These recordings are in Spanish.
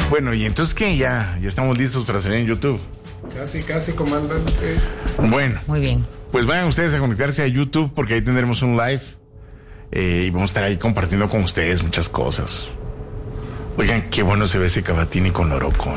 Bueno, y entonces ¿qué? Ya estamos listos para salir en YouTube. Casi, comandante. Bueno. Muy bien. Pues vayan ustedes a conectarse a YouTube porque ahí tendremos un live. Y vamos a estar ahí compartiendo con ustedes muchas cosas. Oigan, qué bueno se ve ese Cavatini con Loroco,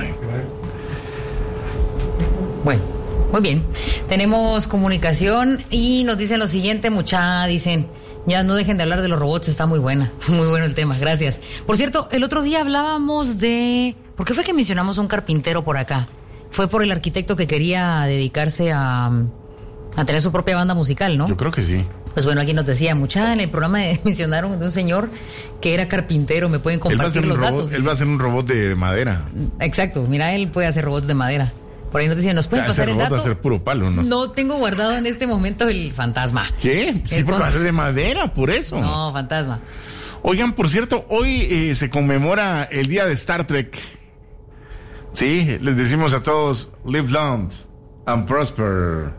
Bueno, muy bien. Tenemos comunicación y nos dicen lo siguiente, dicen, ya no dejen de hablar de los robots, está muy buena, muy bueno el tema, gracias. Por cierto, el otro día hablábamos de... ¿Por qué fue que mencionamos a un carpintero por acá? Fue por el arquitecto que quería dedicarse a tener su propia banda musical, ¿no? Yo creo que sí. Pues bueno, alguien nos decía, en el programa mencionaron de un señor que era carpintero, me pueden compartir los datos. Él va a hacer un robot de madera. Exacto, mira, él puede hacer robots de madera. Por ahí nos dicen, ¿nos pueden pasar el dato? Va a ser puro palo, ¿no? No tengo guardado en este momento el fantasma. ¿Qué? Sí, porque va a ser de madera, por eso. No, fantasma. Oigan, por cierto, hoy se conmemora el día de Star Trek. Sí, les decimos a todos, live long and prosper.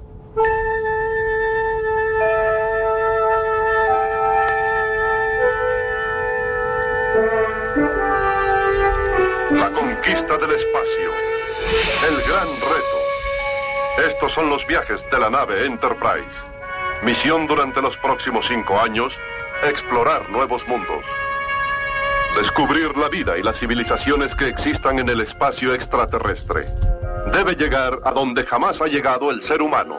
La conquista del espacio. El gran reto. Estos son los viajes de la nave Enterprise. Misión durante los próximos 5 años, explorar nuevos mundos. Descubrir la vida y las civilizaciones que existan en el espacio extraterrestre. Debe llegar a donde jamás ha llegado el ser humano.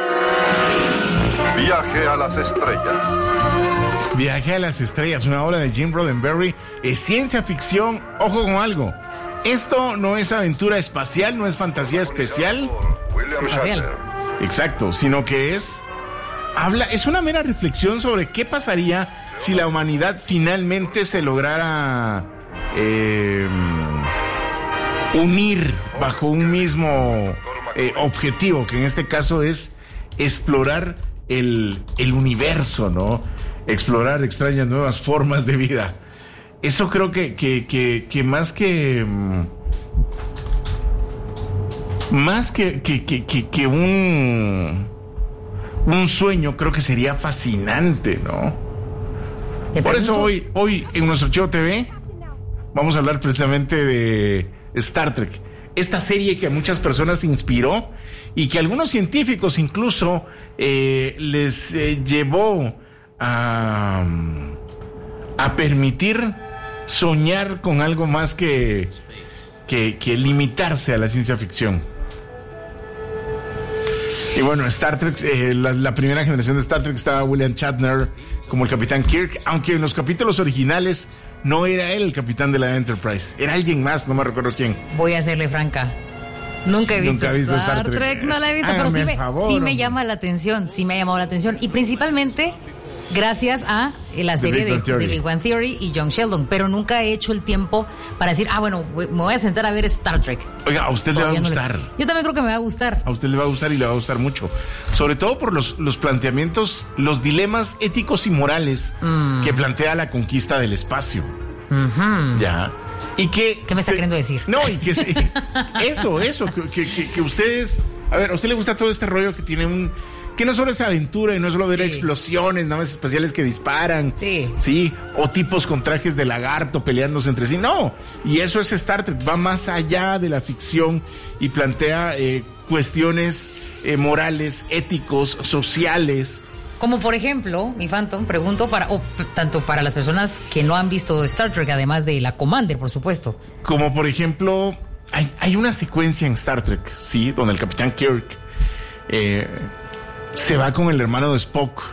Viaje a las estrellas. Viaje a las estrellas, una obra de Jim Roddenberry, es ciencia ficción. Ojo con algo, esto no es aventura espacial, no es fantasía especial. Exacto, sino que es una mera reflexión sobre qué pasaría si la humanidad finalmente se lograra unir bajo un mismo objetivo, que en este caso es explorar el universo, ¿no? Explorar extrañas nuevas formas de vida. Eso creo que más que un sueño, creo que sería fascinante, ¿no? Por eso hoy en nuestro Chivo TV vamos a hablar precisamente de Star Trek, esta serie que a muchas personas inspiró y que a algunos científicos incluso les llevó a permitir soñar con algo más que limitarse a la ciencia ficción. Y bueno, Star Trek, la primera generación de Star Trek estaba William Shatner como el Capitán Kirk, aunque en los capítulos originales no era él el capitán de la Enterprise, era alguien más, no me recuerdo quién. Voy a serle franca. Nunca he visto Star Trek, no la he visto, pero sí me llama la atención, sí me ha llamado la atención, y principalmente gracias a la serie de The Big Bang Theory y Young Sheldon, pero nunca he hecho el tiempo para decir, bueno, me voy a sentar a ver Star Trek. Oiga, a usted le va a gustar. Yo también creo que me va a gustar. A usted le va a gustar y le va a gustar mucho. Sobre todo por los planteamientos, los dilemas éticos y morales que plantea la conquista del espacio. Ya. Y ¿qué me está queriendo decir? No, y que eso, que ustedes, a ver, ¿a usted le gusta todo este rollo que tiene que no solo es aventura y no es solo ver explosiones, naves espaciales que disparan, sí, o tipos con trajes de lagarto peleándose entre sí? No, y eso es Star Trek, va más allá de la ficción y plantea cuestiones morales, éticos, sociales. Como por ejemplo, mi Phantom, pregunto tanto para las personas que no han visto Star Trek, además de la Commander, por supuesto. Como por ejemplo, hay una secuencia en Star Trek, sí, donde el Capitán Kirk se va con el hermano de Spock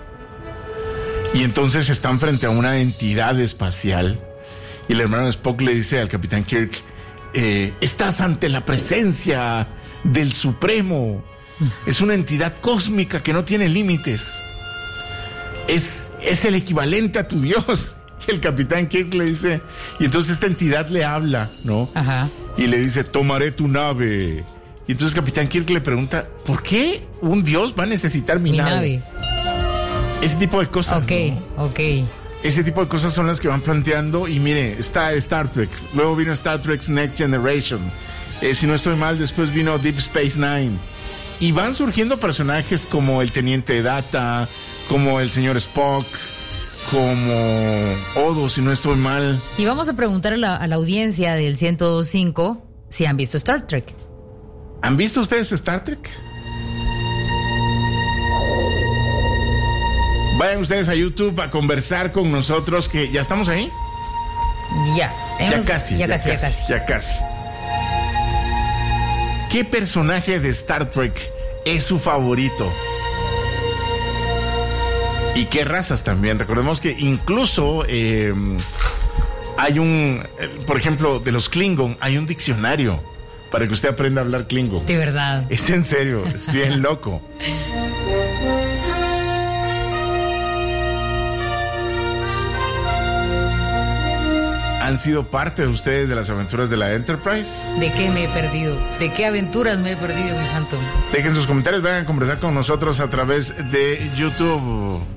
y entonces están frente a una entidad espacial y el hermano de Spock le dice al Capitán Kirk, estás ante la presencia del Supremo. Es una entidad cósmica que no tiene límites. Es el equivalente a tu Dios. Y el Capitán Kirk le dice, y entonces esta entidad le habla, ¿no? Ajá. Y le dice, tomaré tu nave. Y entonces el Capitán Kirk le pregunta, ¿por qué un Dios va a necesitar mi nave? Ese tipo de cosas. Ok. Ese tipo de cosas son las que van planteando. Y mire, está Star Trek. Luego vino Star Trek Next Generation. Si no estoy mal, después vino Deep Space Nine. Y van surgiendo personajes como el Teniente Data, como el señor Spock. como Odo, si no estoy mal. Y vamos a preguntar a la audiencia del 102.5 si han visto Star Trek. ¿Han visto ustedes Star Trek? Vayan ustedes a YouTube a conversar con nosotros, que ya estamos ahí. Ya casi. ¿Qué personaje de Star Trek es su favorito? ¿Y qué razas también? Recordemos que incluso hay por ejemplo, de los Klingon, hay un diccionario para que usted aprenda a hablar Klingon. De verdad. Es en serio, estoy bien loco. ¿Han sido parte de ustedes de las aventuras de la Enterprise? ¿De qué me he perdido? ¿De qué aventuras me he perdido, mi Phantom? Dejen sus comentarios, vengan a conversar con nosotros a través de YouTube.